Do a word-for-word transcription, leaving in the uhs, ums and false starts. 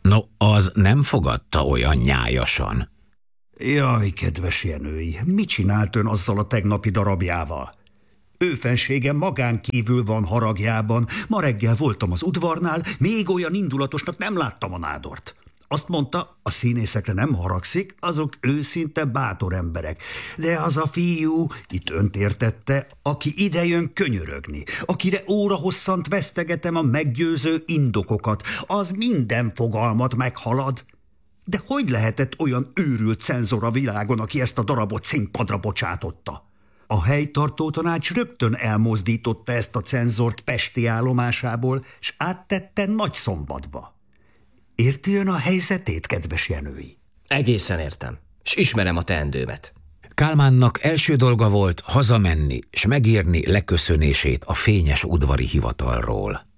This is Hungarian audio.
No, az nem fogadta olyan nyájasan. Jaj, kedves Jenői, mit csinált ön azzal a tegnapi darabjával? Ő fensége magán kívül van haragjában. Ma reggel voltam az udvarnál, még olyan indulatosnak nem láttam a nádort. Azt mondta, a színészekre nem haragszik, azok őszinte bátor emberek. De az a fiú, itt önt értette, aki idejön könyörögni, akire órahosszant vesztegetem a meggyőző indokokat, az minden fogalmat meghalad. De hogy lehetett olyan őrült cenzor a világon, aki ezt a darabot színpadra bocsátotta? A helytartó tanács rögtön elmozdította ezt a cenzort pesti állomásából, s áttette Nagyszombatba. Érti ön a helyzetét, kedves Jenői? Egészen értem, s ismerem a teendőmet. Kálmánnak első dolga volt hazamenni, s megírni leköszönését a fényes udvari hivatalról.